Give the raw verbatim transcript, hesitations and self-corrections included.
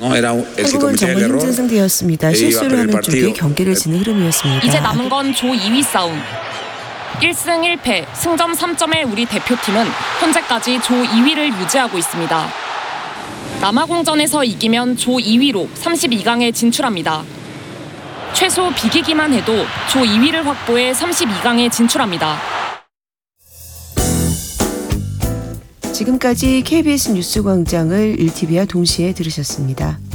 한국은 정말 힘든 상대였습니다. 실수를 하는 쪽이 경기를 지는 흐름이었습니다. 이제 남은 건 조 이 위 싸움. 일 승 일 패, 승점 삼 점의 우리 대표팀은 현재까지 조 이 위를 유지하고 있습니다. 남아공전에서 이기면 조 이 위로 삼십이 강에 진출합니다. 최소 비기기만 해도 조 이 위를 확보해 삼십이 강에 진출합니다. 지금까지 케이비에스 뉴스광장을 일 티비와 동시에 들으셨습니다.